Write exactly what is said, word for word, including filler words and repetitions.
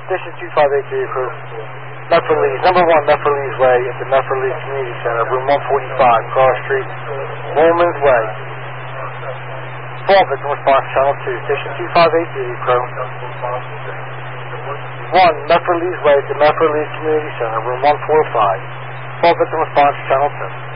Station two five eight three approved. Medford Lees, number one, Medford Lees Way at the Medford Lees Community Center, room one forty-five, Cross Street, Woolman's Way. Fall victim response, channel two, station two five eight three, crew. one, Medford Lees Way at the Medford Lees Community Center, room one forty-five. Fall victim response, channel two.